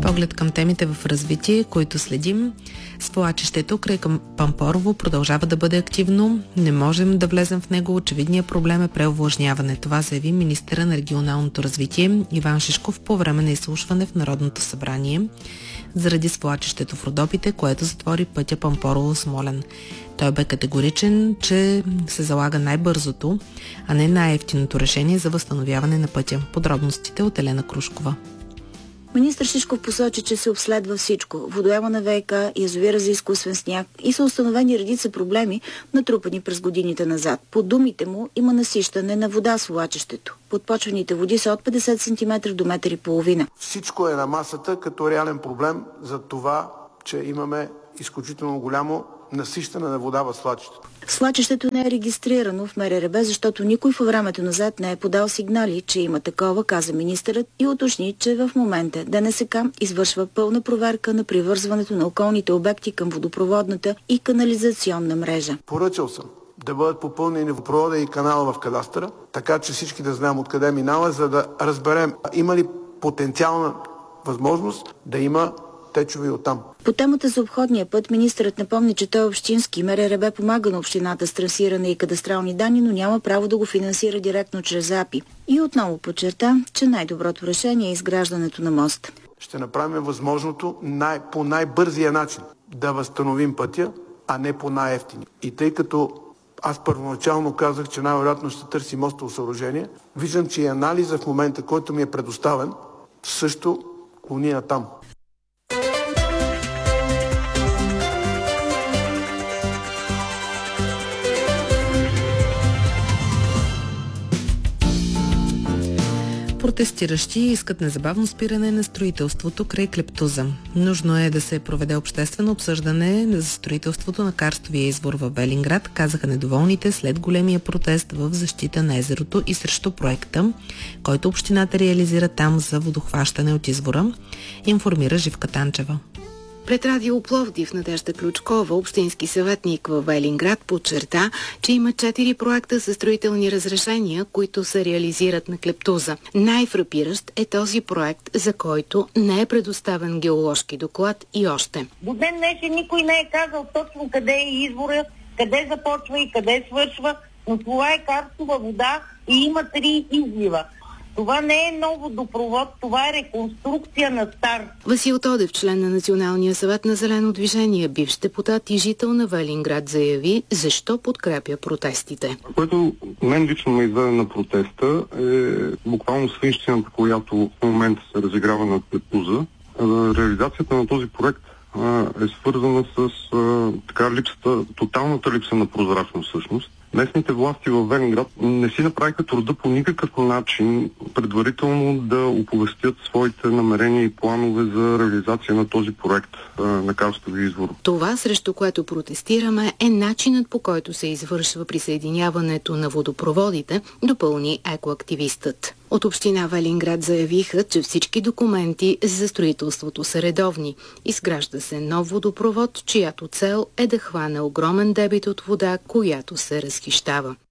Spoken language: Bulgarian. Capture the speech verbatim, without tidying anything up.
Поглед към темите в развитие, които следим. Свлачището край към Пампорово продължава да бъде активно. Не можем да влезем в него. Очевидният проблем е преовлажняване. Това заяви министъра на регионалното развитие Иван Шишков по време на изслушване в Народното събрание заради свлачището в Родопите, което затвори пътя Пампорово-Смолян. Той бе категоричен, че се залага най-бързото, а не най-евтиното решение за възстановяване на пътя. Подробностите от Елена Крушкова. Министър Шишков посочи, че се обследва всичко. Водоема на ВиК, язовира за изкуствен сняг и са установени редица проблеми, натрупани през годините назад. По думите му има насищане на вода в свлачището. Подпочвените води са от петдесет сантиметра до метър и половина. Всичко е на масата като реален проблем за това, че имаме изключително голямо насищане на вода в свлачището. Свлачището не е регистрирано в МРРБ, защото никой във времето назад не е подал сигнали, че има такова, каза министърът и уточни, че в момента ДНСК извършва пълна проверка на привързването на околните обекти към водопроводната и канализационна мрежа. Поръчал съм да бъдат попълнени водопровода и канала в кадастъра, така че всички да знаем откъде минава, за да разберем има ли потенциална възможност да има течове оттам. По темата за обходния път министърът напомни, че той е общински. МРРБ помага на общината с трасиране и кадастрални данни, но няма право да го финансира директно чрез АПИ. И отново подчерта, че най-доброто решение е изграждането на мост. Ще направим възможното най- по най-бързия начин да възстановим пътя, а не по най-ефтини. И тъй като аз първоначално казах, че най-вероятно ще търси мостово съоръжение, виждам, че и анализа в момента, който ми е предоставен, също клони на там. Протестиращи искат незабавно спиране на строителството край Клептуза. Нужно е да се проведе обществено обсъждане за строителството на карстовия извор в Велинград, казаха недоволните след големия протест в защита на езерото и срещу проекта, който общината реализира там за водохващане от извора, информира Живка Танчева. Пред Радио Пловдив Надежда Ключкова, общински съветник в Велинград, подчерта, че има четири проекта за строителни разрешения, които се реализират на Клептуза. Най-фрапиращ е този проект, за който не е предоставен геоложки доклад и още. До ден днешен никой не е казал точно къде е извора, къде започва и къде свършва, но това е карстова вода и има три излива. Това не е нов водопровод, това е реконструкция на стар. Васил Тодев, член на Националния съвет на Зелено движение, бивш депутат и жител на Велинград, заяви защо подкрепя протестите. Което мен лично ме изведе на протеста е буквално свинщината, която в момента се разиграва на Клептуза. Реализацията на този проект е свързана с така липсата, тоталната липса на прозрачност всъщност. Местните власти в Велинград не си направиха труда по никакъв начин предварително да оповестят своите намерения и планове за реализация на този проект а, на карстови извор. Това, срещу което протестираме, е начинът, по който се извършва присъединяването на водопроводите, допълни екоактивистът. От община Велинград заявиха, че всички документи за строителството са редовни. Изгражда се нов водопровод, чиято цел е да хване огромен дебит от вода, която се разхищава.